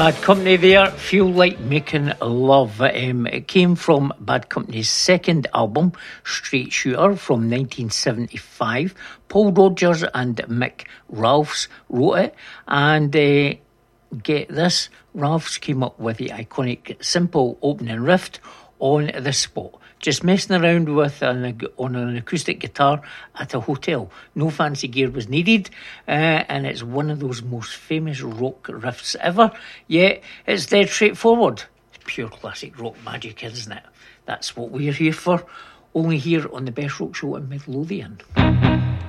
Bad Company there, Feel Like Making Love. It came from Bad Company's second album, Straight Shooter, from 1975. Paul Rodgers and Mick Ralphs wrote it, and get this, Ralphs came up with the iconic simple opening riff on the spot. Just messing around with on an acoustic guitar at a hotel. No fancy gear was needed, and it's one of those most famous rock riffs ever. Yet it's dead straightforward. It's pure classic rock magic, isn't it? That's what we're here for. Only here on the Best Rock Show in Midlothian.